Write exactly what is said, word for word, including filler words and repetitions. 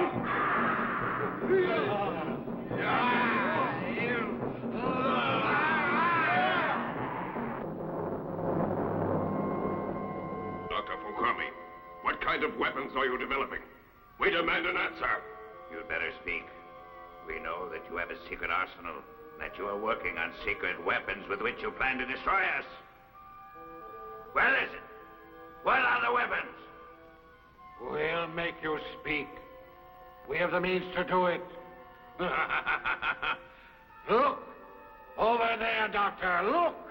Doctor Fukami, what kind of weapons are you developing? We demand an answer. You'd better speak. We know that you have a secret arsenal, that you are working on secret weapons with which you plan to destroy us. Where is it? What are the weapons? We'll make you speak. We have the means to do it. Look! Over there, Doctor, look!